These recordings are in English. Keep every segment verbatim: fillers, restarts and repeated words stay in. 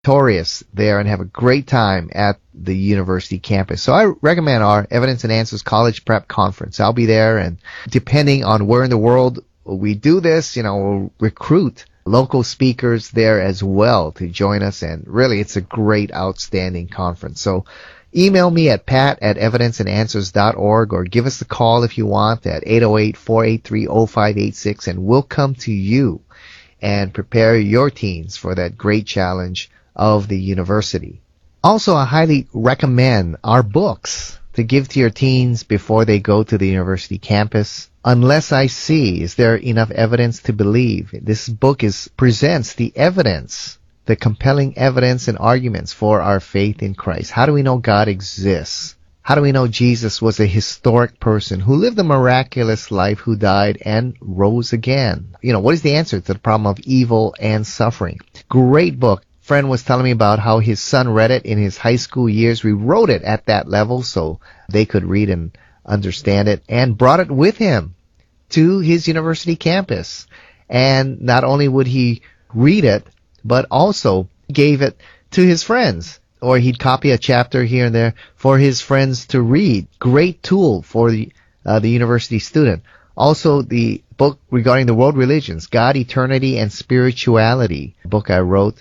victorious there and have a great time at the university campus. So I recommend our Evidence and Answers College Prep Conference. I'll be there, and depending on where in the world we do this, you know, we'll recruit local speakers there as well to join us, and really it's a great, outstanding conference. So email me at pat at evidence and answers dot org, or give us a call if you want at eight oh eight, four eight three, oh five eight six, and we'll come to you and prepare your teens for that great challenge of the university. Also, I highly recommend our books to give to your teens before they go to the university campus. Unless I See, Is There Enough Evidence to Believe? This book is presents the evidence, the compelling evidence and arguments for our faith in Christ. How do we know God exists? How do we know Jesus was a historic person who lived a miraculous life, who died and rose again? You know, what is the answer to the problem of evil and suffering? Great book. Friend was telling me about how his son read it in his high school years. We wrote it at that level so they could read and understand it, and brought it with him to his university campus. And not only would he read it, but also gave it to his friends, or he'd copy a chapter here and there for his friends to read. Great tool for the uh, the university student. Also, the book regarding the world religions, God, Eternity, and Spirituality, a book I wrote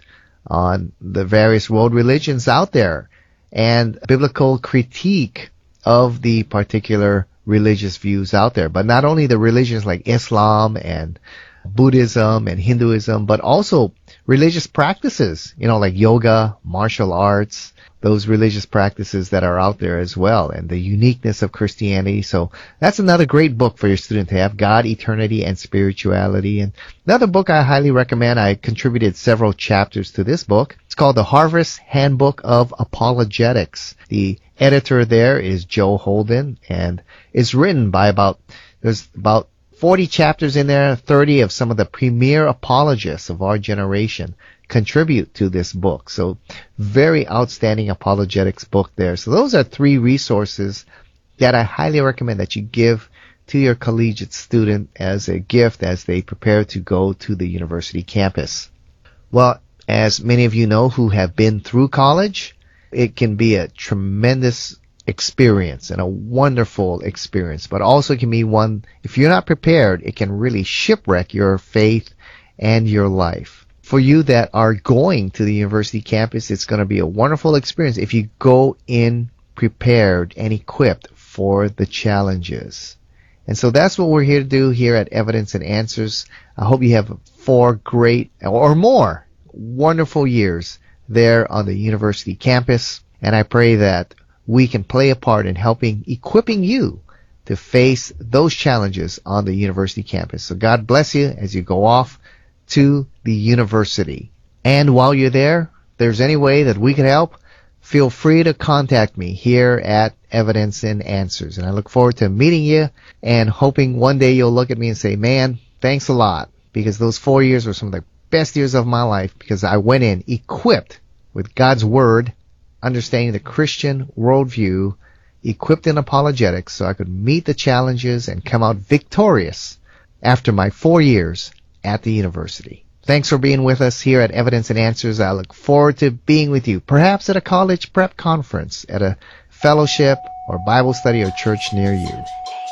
on the various world religions out there, and biblical critique of the particular religious views out there. But not only the religions like Islam and Buddhism and Hinduism, but also religious practices, you know, like yoga, martial arts, those religious practices that are out there as well, and the uniqueness of Christianity. So that's another great book for your student to have, God, Eternity, and Spirituality. And another book I highly recommend, I contributed several chapters to this book. It's called The Harvest Handbook of Apologetics. The editor there is Joe Holden, and it's written by about, there's about forty chapters in there, thirty of some of the premier apologists of our generation contribute to this book. So very outstanding apologetics book there. So those are three resources that I highly recommend that you give to your collegiate student as a gift as they prepare to go to the university campus. Well, as many of you know who have been through college, it can be a tremendous experience and a wonderful experience, but also can be one, if you're not prepared, it can really shipwreck your faith and your life. For you that are going to the university campus, it's going to be a wonderful experience if you go in prepared and equipped for the challenges. And so that's what we're here to do here at Evidence and Answers. I hope you have four great or more wonderful years there on the university campus, and I pray that we can play a part in helping, equipping you to face those challenges on the university campus. So God bless you as you go off to the university. And while you're there, if there's any way that we can help, feel free to contact me here at Evidence and Answers. And I look forward to meeting you and hoping one day you'll look at me and say, man, thanks a lot, because those four years were some of the best years of my life, because I went in equipped with God's Word, understanding the Christian worldview, equipped in apologetics, so I could meet the challenges and come out victorious after my four years at the university. Thanks for being with us here at Evidence and Answers. I look forward to being with you, perhaps at a college prep conference, at a fellowship or Bible study or church near you.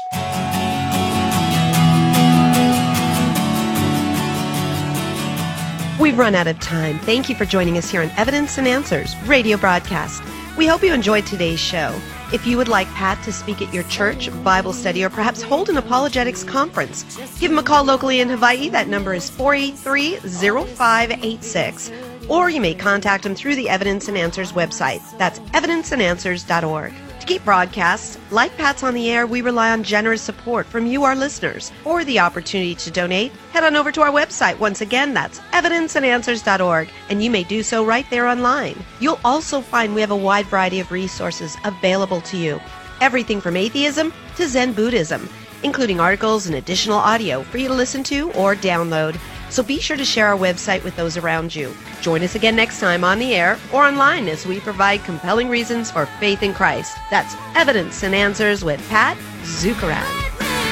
We've run out of time. Thank you for joining us here on Evidence and Answers radio broadcast. We hope you enjoyed today's show. If you would like Pat to speak at your church, Bible study, or perhaps hold an apologetics conference, give him a call locally in Hawaii. That number is four eight three, oh five eight six. Or you may contact him through the Evidence and Answers website. That's evidence and answers dot org. To keep broadcasts like Pat's on the air, we rely on generous support from you, our listeners. For the opportunity to donate, head on over to our website. Once again, that's evidence and answers dot org, and you may do so right there online. You'll also find we have a wide variety of resources available to you. Everything from atheism to Zen Buddhism, including articles and additional audio for you to listen to or download. So be sure to share our website with those around you. Join us again next time on the air or online as we provide compelling reasons for faith in Christ. That's Evidence and Answers with Pat Zukeran.